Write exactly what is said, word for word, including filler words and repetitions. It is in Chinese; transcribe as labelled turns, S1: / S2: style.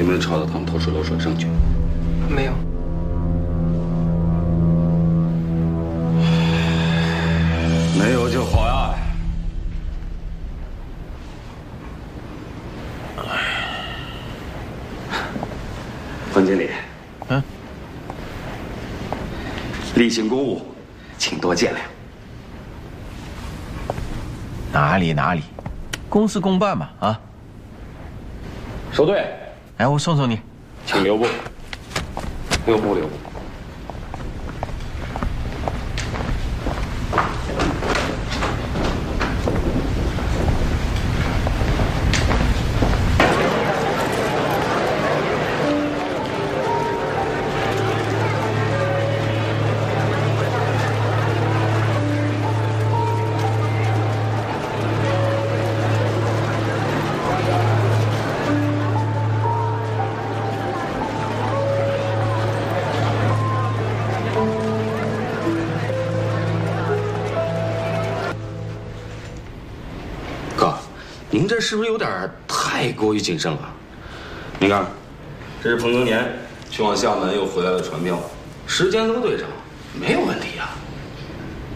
S1: 有没有查到他们偷税漏税的证据？
S2: 没有。
S1: 没有就好呀。冯经理，
S3: 嗯，
S1: 例行公务，请多见谅。
S3: 哪里哪里，公事公办嘛啊！
S1: 收队。
S3: 哎，我送送你，
S1: 请留步。留步留步。您这是不是有点太过于谨慎了？你看，这是彭增年去往厦门又回来的船票，时间都对上，没有问题啊。